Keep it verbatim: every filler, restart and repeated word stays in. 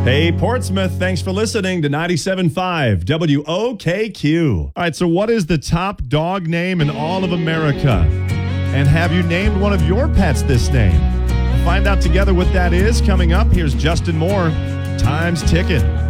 Hey, Portsmouth, thanks for listening to ninety-seven point five W O K Q. All right, so what is the top dog name in all of America? And have you named one of your pets this name? We'll find out together what that is coming up. Here's Justin Moore. Time's ticking.